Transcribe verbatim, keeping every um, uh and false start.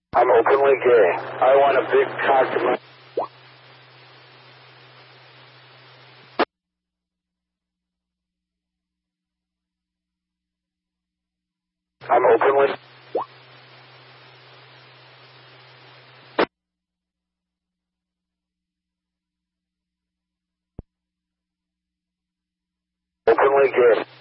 I'm openly gay. I want a big cock in my... I'm openly... Openly gay.